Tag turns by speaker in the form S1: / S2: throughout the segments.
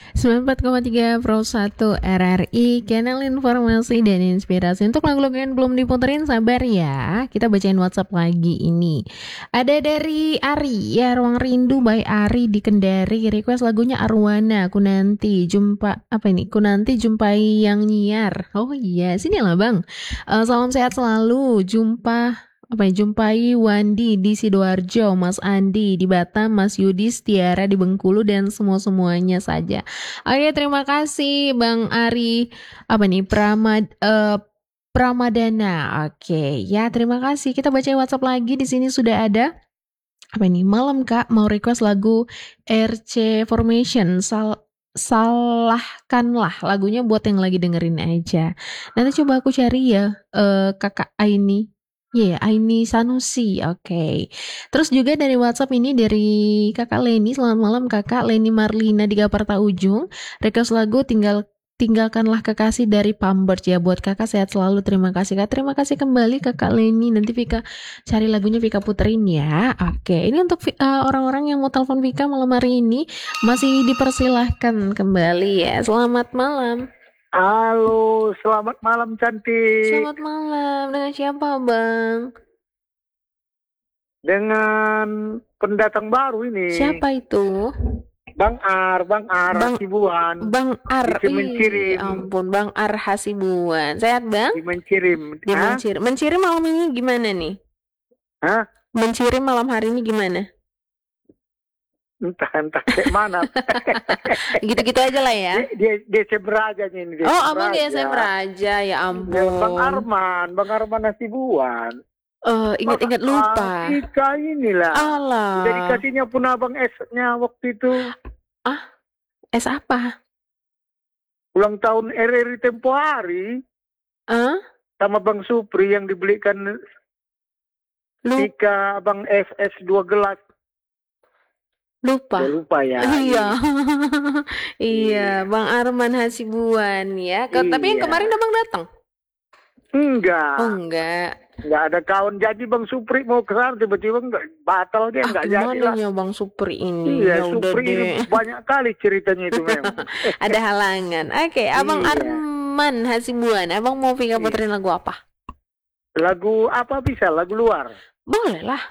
S1: 94,3 Pro 1 RRI, kanal informasi dan inspirasi. Untuk lagu-lagu yang belum diputerin, sabar ya. Kita bacain WhatsApp lagi ini. Ada dari Ari, ya Ruang Rindu by Ari di Kendari. Request lagunya Arwana. Aku nanti jumpa, apa ini? Aku nanti jumpai yang nyiar. Oh iya, sini lah bang. Salam sehat selalu. Jumpai Wandi di Sidoarjo, Mas Andi di Batam, Mas Yudi Tiara di Bengkulu dan semuanya saja. Oke, terima kasih Bang Ari. Pramadana. Oke, ya terima kasih. Kita baca WhatsApp lagi. Di sini sudah ada malam Kak mau request lagu RC Formation. Salahkanlah lagunya buat yang lagi dengerin aja. Nanti coba aku cari ya, Kakak Aini. Aini Sanusi, oke. Terus juga dari WhatsApp ini dari Kakak Leni, selamat malam Kakak Leni Marlina di Gaparta Ujung. Request lagu tinggalkanlah kekasih dari Pambert ya buat Kakak, sehat selalu. Terima kasih Kak. Terima kasih kembali Kakak Leni. Nanti Vika cari lagunya, Vika puterin ya. Oke, ini untuk orang-orang yang mau telepon Vika malam hari ini masih dipersilahkan kembali ya. Selamat malam.
S2: Halo, selamat malam cantik.
S1: Selamat malam. Dengan siapa Bang?
S2: Dengan pendatang baru ini.
S1: Siapa itu?
S2: Bang Ar Hasibuan.
S1: Bang Ar,
S2: Mencirim.
S1: ampun Bang Ar Hasibuan. Sehat Bang?
S2: Di Mencirim.
S1: Mencirim malam ini gimana nih?
S2: Hah?
S1: Mencirim malam hari ini gimana?
S2: Entah kayak mana.
S1: Gitu-gitu aja lah ya.
S2: Dia Semraja ini.
S1: Abang dia Semraja, ya ampun.
S2: Bang Arman Hasibuan.
S1: Ingat lupa.
S2: Ika inilah.
S1: Alah.
S2: Udah dikasihnya pun abang esnya waktu itu.
S1: Es apa?
S2: Ulang tahun RRI tempo hari. Sama Bang Supri yang dibelikan Ika abang es 2 gelas.
S1: Lupa
S2: ya.
S1: Iya. Iya, Bang Arman Hasibuan ya. Tapi yang kemarin abang datang?
S2: Enggak.
S1: Oh enggak.
S2: Enggak ada kawan, jadi Bang Supri mau ke sana tiba-tiba batal dia enggak jadi lah.
S1: Gimana Bang Supri ini?
S2: Iya, Supri ini banyak kali ceritanya itu memang.
S1: Ada halangan. Oke, Abang Arman Hasibuan, Abang mau Vika puterin lagu apa?
S2: Lagu apa bisa? Lagu luar?
S1: Boleh lah.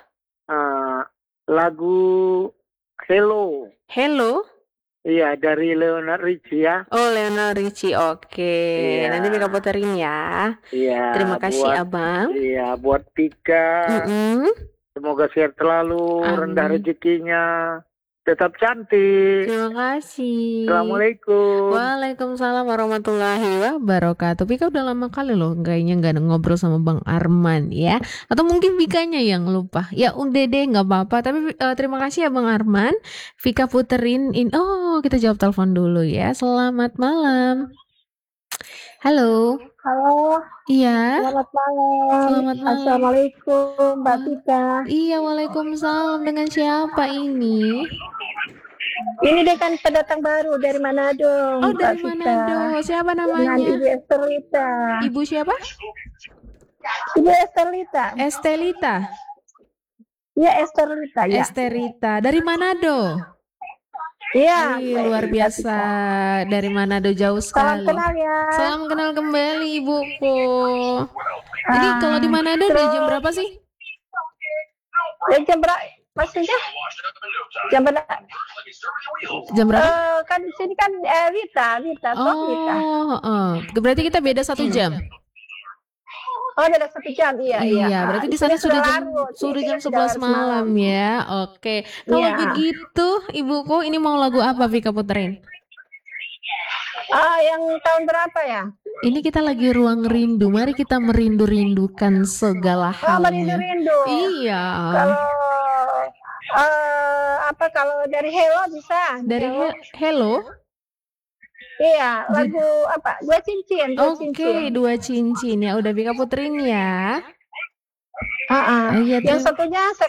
S2: Lagu Hello. Iya, dari Leonard Richie ya.
S1: Oh, Leonard Richie, oke. Iya. Nanti Vika puterin ya.
S2: Iya.
S1: Terima kasih Abang.
S2: Iya, buat Vika. Semoga sehat selalu, rendah rezekinya, tetap cantik.
S1: Terima kasih.
S2: Assalamualaikum.
S1: Waalaikumsalam warahmatullahi wabarakatuh. Vika udah lama kali loh kayaknya nggak ngobrol sama Bang Arman ya. Atau mungkin Vikanya yang lupa. Ya udah deh, nggak apa-apa. Tapi terima kasih ya Bang Arman. Vika puterin kita jawab telepon dulu ya. Selamat malam. Halo. Iya.
S3: Selamat malam. Assalamualaikum Mbak Vika.
S1: Iya, waalaikumsalam. Dengan siapa ini?
S3: Ini dia kan pendatang baru dari Manado.
S1: Oh, dari Manado. Siapa namanya?
S3: Dengan Ibu Estelita.
S1: Ibu siapa?
S3: Ibu Estelita.
S1: Estelita.
S3: Iya, Estelita ya.
S1: Estelita dari Manado.
S3: Iya.
S1: Luar biasa. Dari Manado jauh sekali.
S3: Salam kenal ya.
S1: Salam kenal kembali Ibuku. Jadi kalau di Manado di jam berapa sih?
S3: Jam berapa? Maksudnya? Jam berapa?
S1: Jam berapa?
S3: Kan di sini kan Wita.
S1: Berarti kita beda 1 jam.
S3: Oh, beda 1 jam, iya.
S1: Berarti di sana sudah jam 11 malam ya. Oke. Kalau begitu, Ibuku, ini mau lagu apa Vika puterin?
S3: Yang tahun berapa ya?
S1: Ini kita lagi Ruang Rindu. Mari kita merindu-rindukan segala halnya.
S3: Merindu-rindu.
S1: Iya.
S3: Kalau dari Hello bisa?
S1: Dari Hello?
S3: Iya, lagu apa? 2 cincin.
S1: Oke, 2 cincin ya. Udah Vika puterin ya.
S3: Yang satunya